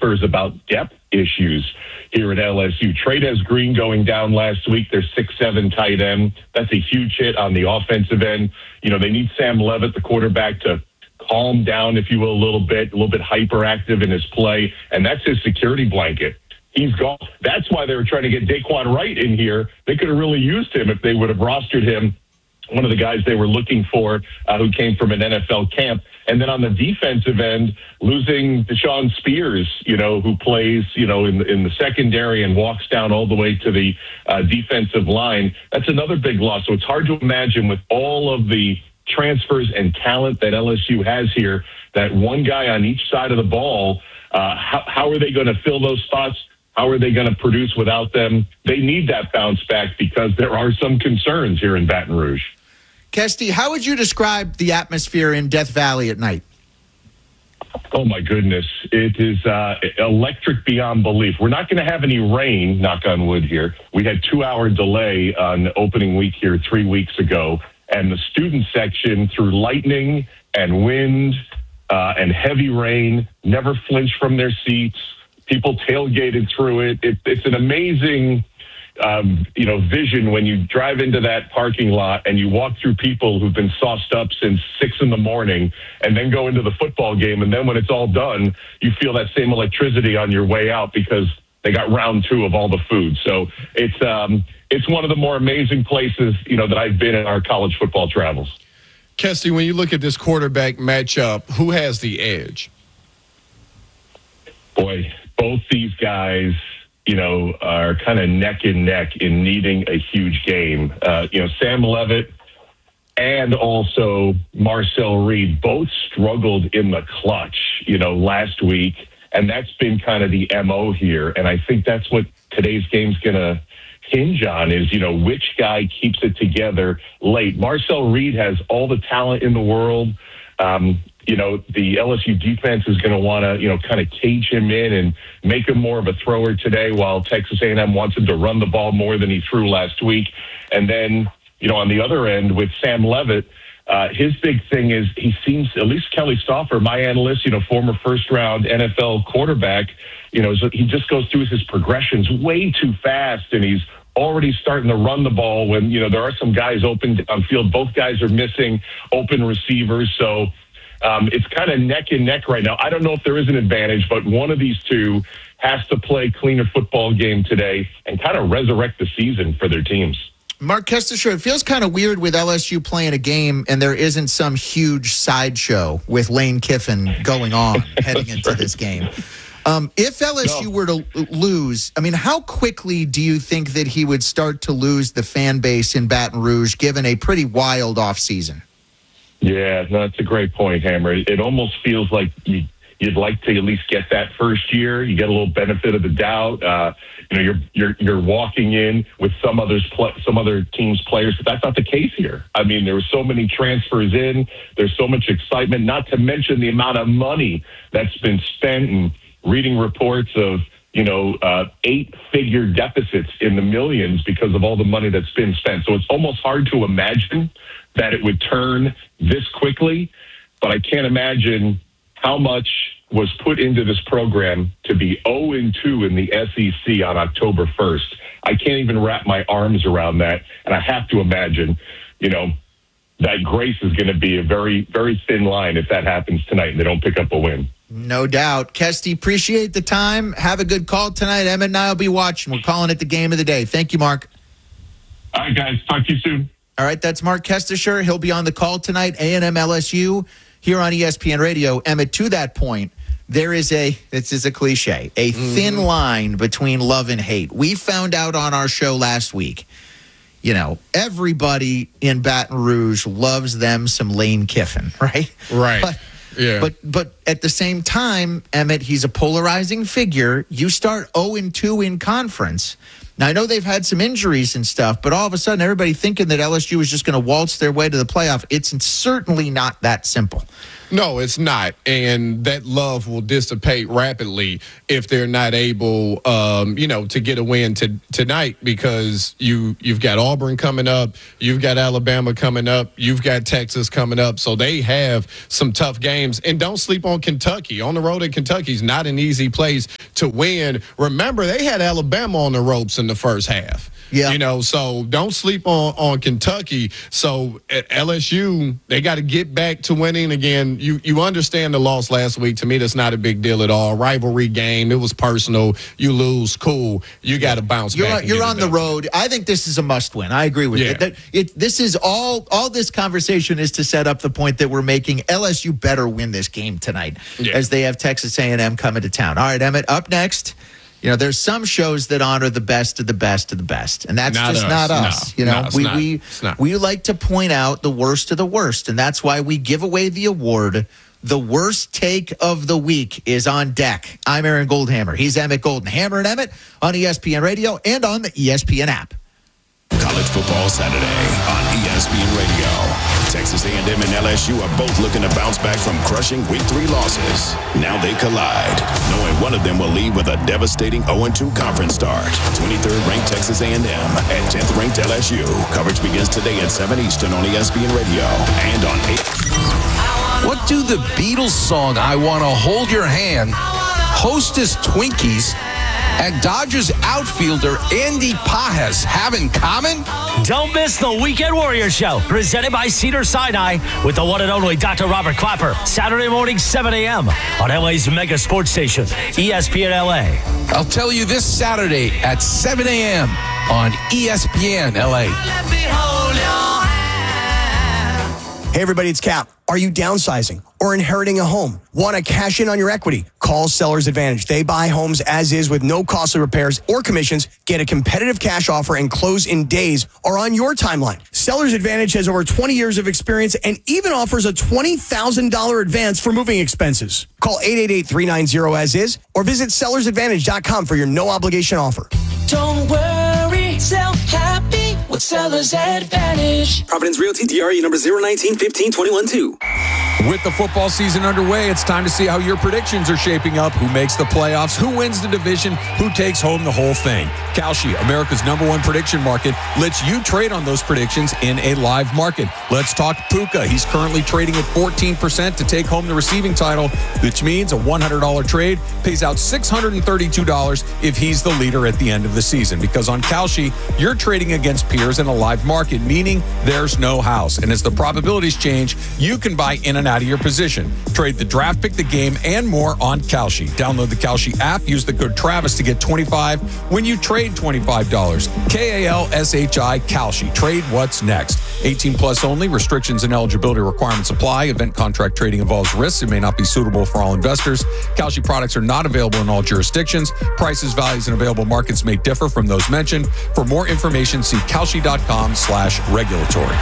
transfers about depth issues here at LSU. Trey'Dez Green going down last week, their 6'7" tight end. That's a huge hit on the offensive end. They need Sam Levitt, the quarterback, to calm down, if you will, a little bit hyperactive in his play, and that's his security blanket. He's gone. That's why they were trying to get Daquan Wright in here. They could have really used him if they would have rostered him, one of the guys they were looking for who came from an NFL camp. And then on the defensive end, losing Deshaun Spears, who plays, in the secondary and walks down all the way to the defensive line. That's another big loss. So it's hard to imagine with all of the transfers and talent that LSU has here, that one guy on each side of the ball, how are they going to fill those spots? How are they going to produce without them? They need that bounce back because there are some concerns here in Baton Rouge. Kesty, how would you describe the atmosphere in Death Valley at night? Oh, my goodness. It is electric beyond belief. We're not going to have any rain, knock on wood here. We had 2-hour delay on opening week here 3 weeks ago, and the student section, through lightning and wind and heavy rain, never flinched from their seats. People tailgated through it. It's an amazing, vision when you drive into that parking lot and you walk through people who've been sauced up since 6 a.m. and then go into the football game. And then when it's all done, you feel that same electricity on your way out because they got round 2 of all the food. So it's one of the more amazing places, that I've been in our college football travels. Kesty, when you look at this quarterback matchup, who has the edge? Boy, both these guys, are kind of neck and neck in needing a huge game. Sam Levitt and also Marcel Reed both struggled in the clutch, last week. And that's been kind of the MO here. And I think that's what today's game's going to hinge on is, which guy keeps it together late. Marcel Reed has all the talent in the world. The LSU defense is going to want to, kind of cage him in and make him more of a thrower today, while Texas A&M wants him to run the ball more than he threw last week. And then, on the other end with Sam Levitt, his big thing is he seems, at least Kelly Stauffer, my analyst, former first-round NFL quarterback, he just goes through his progressions way too fast, and he's already starting to run the ball when, there are some guys open downfield. Both guys are missing open receivers, so it's kind of neck and neck right now. I don't know if there is an advantage, but one of these two has to play cleaner football game today and kind of resurrect the season for their teams. Mark Kestisher, it feels kind of weird with LSU playing a game and there isn't some huge sideshow with Lane Kiffin going on heading into this game. If LSU were to lose, how quickly do you think that he would start to lose the fan base in Baton Rouge, given a pretty wild offseason? Yeah, no, that's a great point, Hammer. It almost feels like you'd like to at least get that first year. You get a little benefit of the doubt. You're walking in with some other teams' players, but that's not the case here. There were so many transfers in. There's so much excitement, not to mention the amount of money that's been spent, and reading reports of 8-figure deficits in the millions because of all the money that's been spent. So it's almost hard to imagine that it would turn this quickly, but I can't imagine how much was put into this program to be 0-2 in the SEC on October 1st. I can't even wrap my arms around that, and I have to imagine, that grace is going to be a very, very thin line if that happens tonight and they don't pick up a win. No doubt. Kesty, appreciate the time. Have a good call tonight. Emmett and I will be watching. We're calling it the game of the day. Thank you, Mark. All right, guys. Talk to you soon. All right, that's Mark Kestisher. He'll be on the call tonight, A&M LSU, here on ESPN Radio. Emmett, to that point, this is a cliche, a thin line between love and hate. We found out on our show last week, everybody in Baton Rouge loves them some Lane Kiffin, right? Right. But at the same time, Emmett, he's a polarizing figure. You start 0-2 in conference. Now, I know they've had some injuries and stuff, but all of a sudden, everybody thinking that LSU is just going to waltz their way to the playoff. It's certainly not that simple. No, it's not. And that love will dissipate rapidly if they're not able, to get a win tonight, because you've got Auburn coming up, you've got Alabama coming up, you've got Texas coming up. So they have some tough games. And don't sleep on Kentucky. On the road at Kentucky's not an easy place to win. Remember, they had Alabama on the ropes in the first half. Yeah. So don't sleep on Kentucky. So at LSU, they got to get back to winning again. You understand the loss last week. To me, that's not a big deal at all. Rivalry game. It was personal. You lose. Cool. You got to bounce back. You're on the road. I think this is a must win. I agree with you. This is all this conversation is to set up the point that we're making. LSU better win this game tonight as they have Texas A&M coming to town. All right, Emmett, up next. There's some shows that honor the best of the best of the best, and that's not us. We like to point out the worst of the worst, and that's why we give away the award. The worst take of the week is on deck. I'm Aaron Goldhammer. He's Emmett Golden. Hammer and Emmett on ESPN Radio and on the ESPN app. College Football Saturday on ESPN Radio. Texas A&M and LSU are both looking to bounce back from crushing Week 3 losses. Now they collide, knowing one of them will leave with a devastating 0-2 conference start. 23rd ranked Texas A&M and 10th ranked LSU. Coverage begins today at 7 Eastern on ESPN Radio and on 8. What do the Beatles song "I Want to Hold Your Hand," Hostess Twinkies, and Dodgers outfielder Andy Pages have in common? Don't miss the Weekend Warrior Show, presented by Cedars-Sinai with the one and only Dr. Robert Clapper. Saturday morning, 7 a.m. on LA's mega sports station, ESPN LA. I'll tell you this Saturday at 7 a.m. on ESPN LA. Hey everybody, it's Cap. Are you downsizing or inheriting a home? Want to cash in on your equity? Call Sellers Advantage. They buy homes as is with no costly repairs or commissions. Get a competitive cash offer and close in days or on your timeline. Sellers Advantage has over 20 years of experience and even offers a $20,000 advance for moving expenses. Call 888-390-AS-IS or visit sellersadvantage.com for your no obligation offer. Don't worry, sell happy with Sellers Advantage. Providence Realty, DRE number 019-15-21-2. With the football season underway, it's time to see how your predictions are shaping up, who makes the playoffs, who wins the division, who takes home the whole thing. Kalshi, America's #1 prediction market, lets you trade on those predictions in a live market. Let's talk Puka. He's currently trading at 14% to take home the receiving title, which means a $100 trade pays out $632 if he's the leader at the end of the season. Because on Kalshi, you're trading against peers in a live market, meaning there's no house. And as the probabilities change, you can buy in and out of your position. Trade the draft, pick the game, and more on Kalshi. Download the Kalshi app. Use the code Travis to get $25 when you trade $25. KALSHI Kalshi. Trade what's next. 18 plus only. Restrictions and eligibility requirements apply. Event contract trading involves risks. It may not be suitable for all investors. Kalshi products are not available in all jurisdictions. Prices, values, and available markets may differ from those mentioned. For more information, see kalshi.com/regulatory.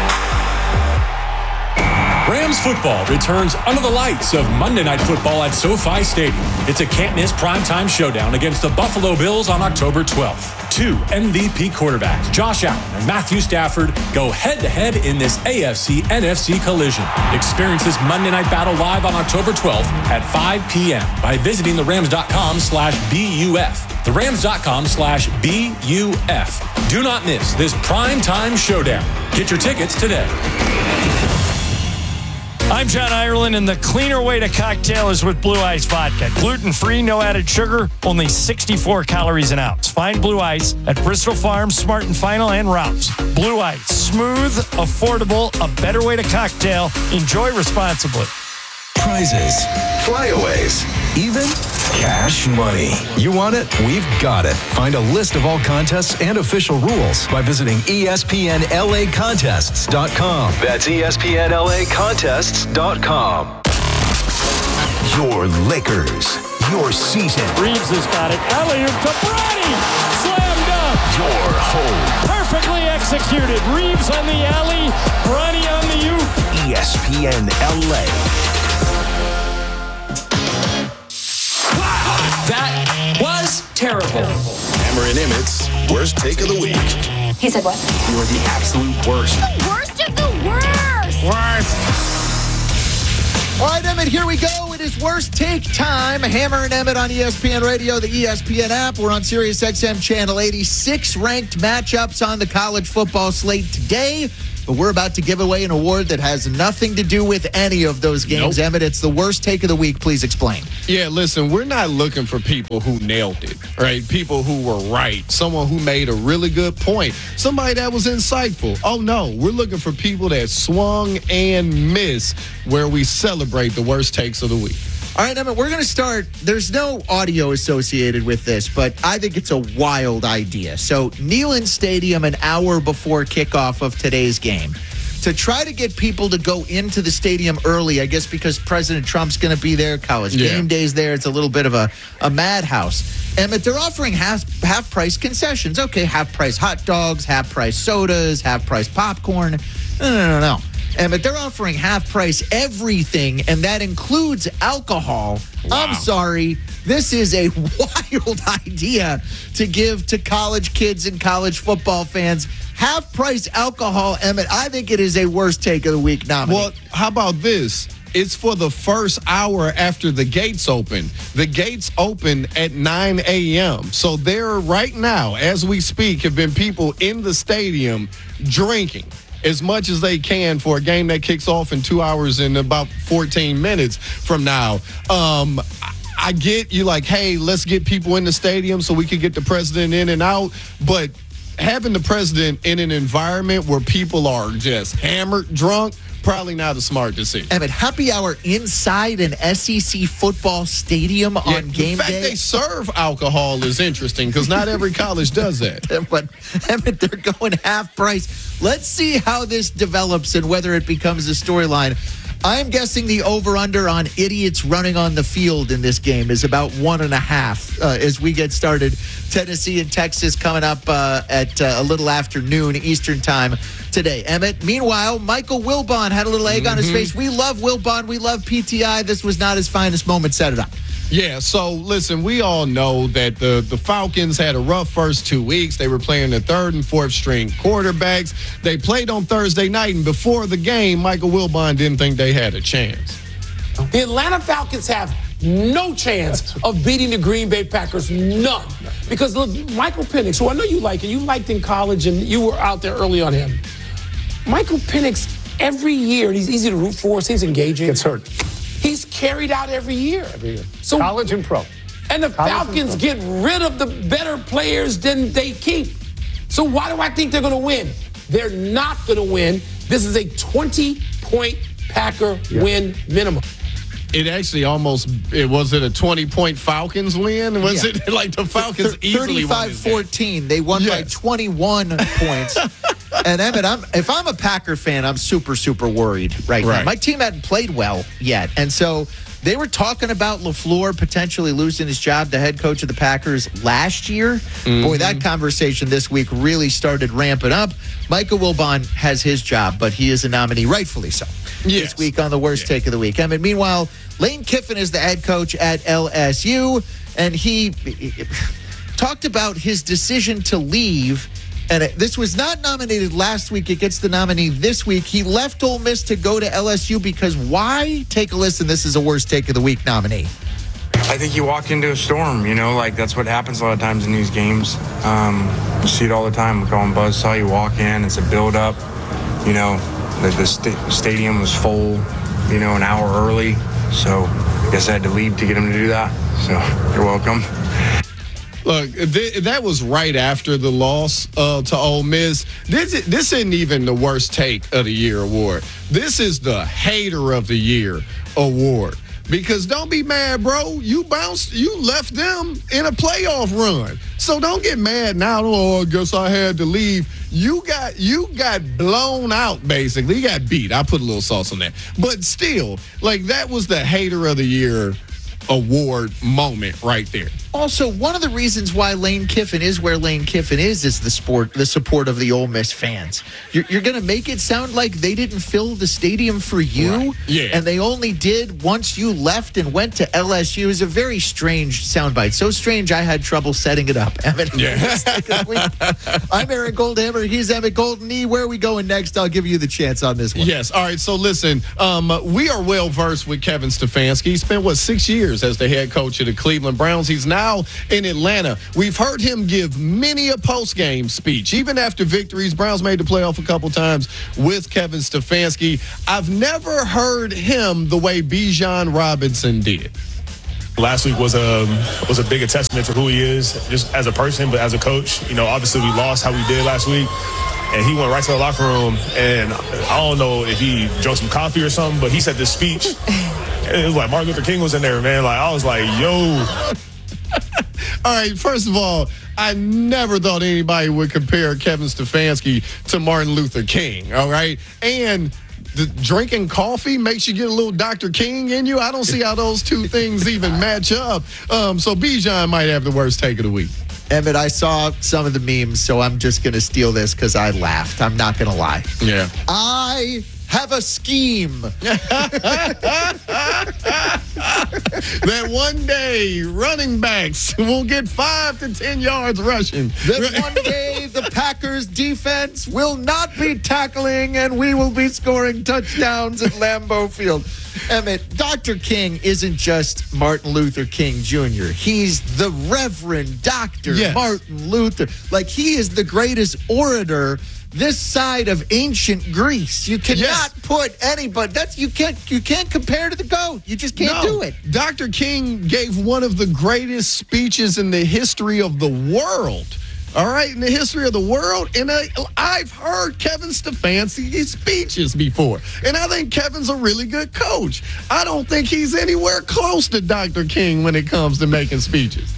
Rams football returns under the lights of Monday Night Football at SoFi Stadium. It's a can't-miss primetime showdown against the Buffalo Bills on October 12th. Two MVP quarterbacks, Josh Allen and Matthew Stafford, go head-to-head in this AFC-NFC collision. Experience this Monday Night battle live on October 12th at 5 p.m. by visiting therams.com/BUF. therams.com/BUF. Do not miss this primetime showdown. Get your tickets today. I'm John Ireland, and the cleaner way to cocktail is with Blue Ice Vodka. Gluten-free, no added sugar, only 64 calories an ounce. Find Blue Ice at Bristol Farms, Smart & Final, and Ralph's. Blue Ice, smooth, affordable, a better way to cocktail. Enjoy responsibly. Prizes, flyaways, even cash money. You want it? We've got it. Find a list of all contests and official rules by visiting ESPNLAcontests.com. That's ESPNLAcontests.com. Your Lakers, your season. Reeves has got it. Alley-oop to Bronny. Slam dunk. Your home. Perfectly executed. Reeves on the alley. Bronny on the oop. ESPN LA. That was terrible. Hammer and Emmett's worst take of the week. He said what? You are the absolute worst. The worst of the worst. Worst. All right, Emmett, here we go. It is worst take time. Hammer and Emmett on ESPN Radio, the ESPN app. We're on Sirius XM Channel 86. Ranked matchups on the college football slate today. But we're about to give away an award that has nothing to do with any of those games. Nope. Emmett, it's the worst take of the week. Please explain. Yeah, listen, we're not looking for people who nailed it, right? People who were right. Someone who made a really good point. Somebody that was insightful. Oh, no, we're looking for people that swung and missed, where we celebrate the worst takes of the week. All right, Emmett, we're going to start. There's no audio associated with this, but I think it's a wild idea. So, Neyland Stadium an hour before kickoff of today's game. To try to get people to go into the stadium early, I guess because President Trump's going to be there, college game day's there. It's a little bit of a madhouse. Emmett, they're offering half-price concessions. Okay, half-price hot dogs, half-price sodas, half-price popcorn. No. But they're offering half price everything, and that includes alcohol. Wow. I'm sorry. This is a wild idea to give to college kids and college football fans. Half price alcohol, Emmett. I think it is a worst take of the week nominee. Well, how about this? It's for the first hour after the gates open. The gates open at 9 a.m. So there right now, as we speak, have been people in the stadium drinking as much as they can for a game that kicks off in 2 hours and about 14 minutes from now. I get you like, hey, let's get people in the stadium so we can get the president in and out. But having the president in an environment where people are just hammered, drunk, probably not a smart decision. Emmett, happy hour inside an SEC football stadium on game day. The fact they serve alcohol is interesting because not every college does that. But, Emmett, they're going half price. Let's see how this develops and whether it becomes a storyline. I'm guessing the over-under on idiots running on the field in this game is about 1.5 as we get started. Tennessee and Texas coming up at a little after noon Eastern time today. Emmett, meanwhile, Michael Wilbon had a little egg on his face. We love Wilbon. We love PTI. This was not his finest moment. Set it up. Yeah, so listen, we all know that the Falcons had a rough first 2 weeks. They were playing the third and fourth string quarterbacks. They played on Thursday night, and before the game, Michael Wilbon didn't think they had a chance. The Atlanta Falcons have no chance of beating the Green Bay Packers, none. Because look, Michael Penix, who I know you like, and you liked in college, and you were out there early on him. Michael Penix, every year, and he's easy to root for, he's engaging. Gets hurt. He's carried out every year. So college and pro. And the Falcons get rid of the better players than they keep. So why do I think they're going to win? They're not going to win. This is a 20-point Packer win minimum. It actually almost, was it a 20-point Falcons win? Was it like the Falcons easily won 35-14. They won by 21 points. And Emmett, if I'm a Packer fan, I'm super, super worried right now. My team hadn't played well yet. And so they were talking about LaFleur potentially losing his job, the head coach of the Packers, last year. Mm-hmm. Boy, that conversation this week really started ramping up. Michael Wilbon has his job, but he is a nominee, rightfully so, this week on the worst take of the week. Emmett, meanwhile, Lane Kiffin is the head coach at LSU, and he talked about his decision to leave. And this was not nominated last week. It gets the nominee this week. He left Ole Miss to go to LSU because why? Take a listen. This is a worst take of the week nominee. I think you walk into a storm, that's what happens a lot of times in these games. You see it all the time. We call them buzzsaw. You walk in, it's a build-up. The stadium was full, an hour early. So I guess I had to leave to get him to do that. So you're welcome. Look, that was right after the loss to Ole Miss. This isn't even the worst take of the year award. This is the hater of the year award. Because don't be mad, bro. You left them in a playoff run. So don't get mad now. Oh, I guess I had to leave. You got blown out, basically. You got beat. I put a little sauce on that. But still, that was the hater of the year award moment right there. Also, one of the reasons why Lane Kiffin is where Lane Kiffin is the support of the Ole Miss fans. You're going to make it sound like they didn't fill the stadium for you, right. Yeah. And they only did once you left and went to LSU. It was a very strange soundbite. So strange, I had trouble setting it up. Emmett, I'm Aaron Goldhammer. He's Emmett Golden. Where are we going next? I'll give you the chance on this one. Yes. All right. So listen, we are well versed with Kevin Stefanski. He spent 6 years as the head coach of the Cleveland Browns. He's now in Atlanta. We've heard him give many a post-game speech, even after victories. Browns made the playoff a couple times with Kevin Stefanski. I've never heard him the way Bijan Robinson did. Last week was a big testament to who he is, just as a person, but as a coach. Obviously we lost how we did last week, and he went right to the locker room, and I don't know if he drank some coffee or something, but he said this speech. It was like Martin Luther King was in there, man. Like, I was like, yo. All right, first of all, I never thought anybody would compare Kevin Stefanski to Martin Luther King, all right? And drinking coffee makes you get a little Dr. King in you. I don't see how those two things even match up. So Bijan might have the worst take of the week. Emmett, I saw some of the memes, so I'm just going to steal this because I laughed. I'm not going to lie. Yeah. I have a scheme. That one day running backs will get 5 to 10 yards rushing. That one day the Packers defense will not be tackling and we will be scoring touchdowns at Lambeau Field. Emmett, Dr. King isn't just Martin Luther King Jr. He's the Reverend Dr. Martin Luther. Like, he is the greatest orator this side of ancient Greece. You cannot put anybody. You can't compare to the GOAT. You just can't do it. Dr. King gave one of the greatest speeches in the history of the world. All right, in the history of the world. And I've heard Kevin Stefanski's speeches before. And I think Kevin's a really good coach. I don't think he's anywhere close to Dr. King when it comes to making speeches.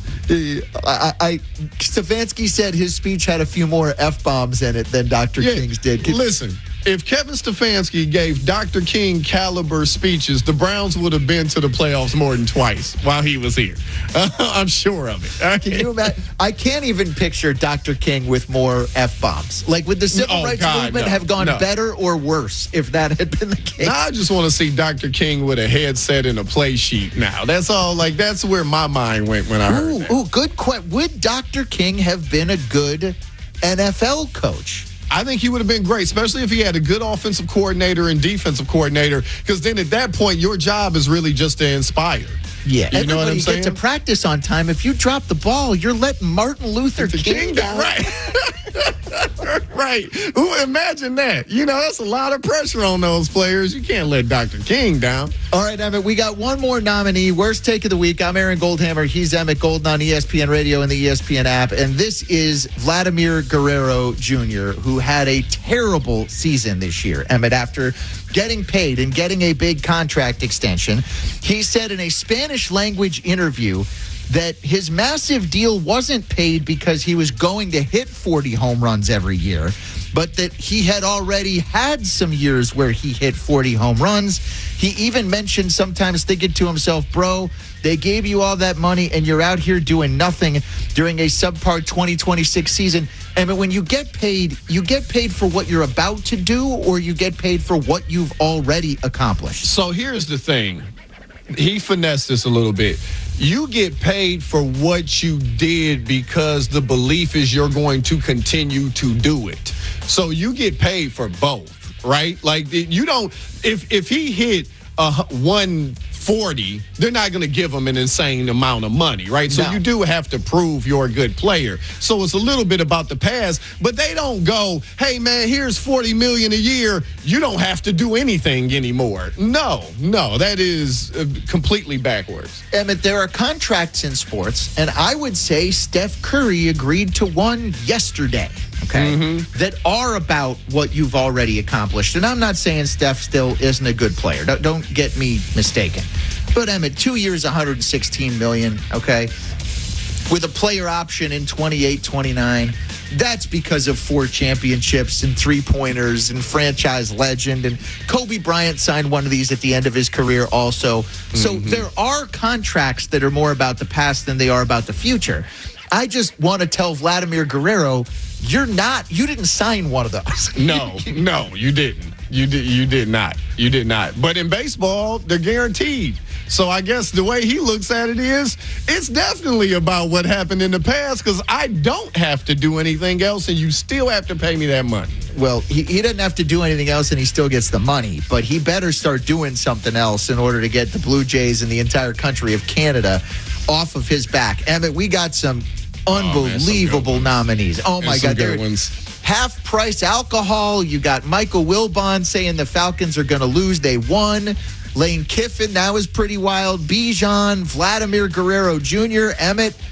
Stefanski said his speech had a few more F-bombs in it than Dr. King's did. Listen, if Kevin Stefanski gave Dr. King caliber speeches, the Browns would have been to the playoffs more than twice while he was here. I'm sure of it. Can you imagine? I can't even picture Dr. King with more F-bombs. Like, would the civil rights movement have gone better or worse if that had been the case? Now I just want to see Dr. King with a headset and a play sheet now. That's all. Like, that's where my mind went when I heard that. Good question. Would Dr. King have been a good NFL coach? I think he would have been great, especially if he had a good offensive coordinator and defensive coordinator, because then at that point, your job is really just to inspire. Yeah, you know what I'm saying? Get to practice on time. If you drop the ball, you're letting Martin Luther King down. Right. Right. Ooh, imagine that. That's a lot of pressure on those players. You can't let Dr. King down. All right, Emmett, we got one more nominee. Worst take of the week. I'm Aaron Goldhammer. He's Emmett Golden on ESPN Radio and the ESPN app. And this is Vladimir Guerrero Jr., who had a terrible season this year. Emmett, after getting paid and getting a big contract extension, he said in a Spanish language interview that his massive deal wasn't paid because he was going to hit 40 home runs every year, but that he had already had some years where he hit 40 home runs. He even mentioned sometimes thinking to himself, bro, they gave you all that money and you're out here doing nothing during a subpar 2026 season. And when you get paid for what you're about to do, or you get paid for what you've already accomplished. So here's the thing. He finessed this a little bit. You get paid for what you did because the belief is you're going to continue to do it. So you get paid for both, right? Like, you don't, if he hit 140, they're not going to give him an insane amount of money, right? So you do have to prove you're a good player. So it's a little bit about the past, but they don't go, hey man, here's $40 million a year. You don't have to do anything anymore. No, that is completely backwards. Emmett, there are contracts in sports, and I would say Steph Curry agreed to one yesterday. Okay, that are about what you've already accomplished. And I'm not saying Steph still isn't a good player. Don't get me mistaken. But Emmett, 2 years, $116 million, okay? with a player option in 28, 29. That's because of 4 championships and 3-pointers and franchise legend. And Kobe Bryant signed one of these at the end of his career also. So there are contracts that are more about the past than they are about the future. I just want to tell Vladimir Guerrero, you didn't sign one of those. No, you didn't. You did not. You did not. But in baseball, they're guaranteed. So I guess the way he looks at it is, it's definitely about what happened in the past because I don't have to do anything else and you still have to pay me that money. Well, he doesn't have to do anything else and he still gets the money, but he better start doing something else in order to get the Blue Jays and the entire country of Canada off of his back. Emmett, we got some unbelievable nominees. Oh, my God. Good ones. Half-price alcohol. You got Michael Wilbon saying the Falcons are going to lose. They won. Lane Kiffin, that was pretty wild. Bijan, Vladimir Guerrero Jr., Emmett.